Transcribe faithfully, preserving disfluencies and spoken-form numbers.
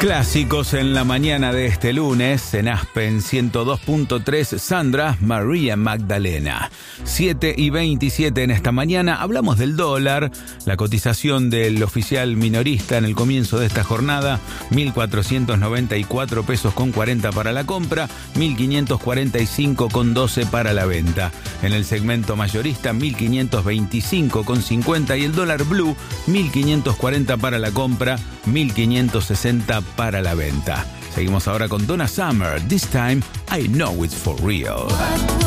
Clásicos en la mañana de este lunes, en Aspen ciento dos punto tres, Sandra María Magdalena. siete y veintisiete en esta mañana, hablamos del dólar, la cotización del oficial minorista en el comienzo de esta jornada, mil cuatrocientos noventa y cuatro pesos con cuarenta para la compra, mil quinientos cuarenta y cinco con doce para la venta. En el segmento mayorista, mil quinientos veinticinco con cincuenta y el dólar blue, mil quinientos cuarenta para la compra, mil quinientos sesenta para la venta. Seguimos ahora con Donna Summer. This time I know it's for real.